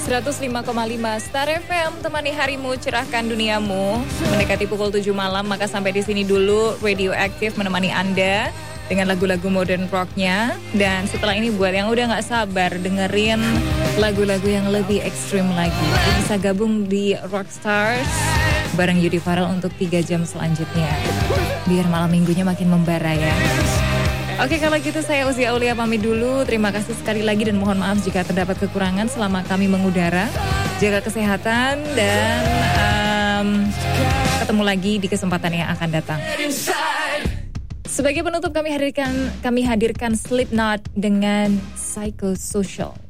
105,5 Star FM, temani harimu, cerahkan duniamu. Mendekati pukul 7 malam, maka sampai di sini dulu Radioactive menemani Anda dengan lagu-lagu modern rocknya. Dan setelah ini buat yang udah gak sabar dengerin lagu-lagu yang lebih ekstrim lagi, bisa gabung di Rockstars bareng Yudi Farel untuk 3 jam selanjutnya. Biar malam minggunya makin membara ya. Oke, kalau gitu saya Uzi Aulia pamit dulu. Terima kasih sekali lagi dan mohon maaf jika terdapat kekurangan selama kami mengudara. Jaga kesehatan dan ketemu lagi di kesempatan yang akan datang. Sebagai penutup kami hadirkan Slipknot dengan Psychosocial.